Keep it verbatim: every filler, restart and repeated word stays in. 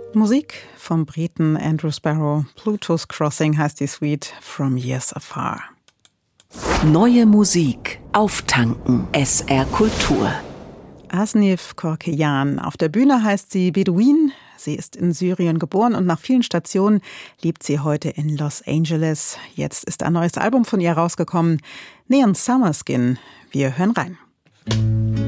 Musik vom Briten Andrew Sparrow. Pluto's Crossing heißt die Suite From Years Afar. Neue Musik auftanken. S R Kultur. Asnif Korkeyan. Auf der Bühne heißt sie Beduin. Sie ist in Syrien geboren und nach vielen Stationen lebt sie heute in Los Angeles. Jetzt ist ein neues Album von ihr rausgekommen. Neon Summer Skin. Wir hören rein.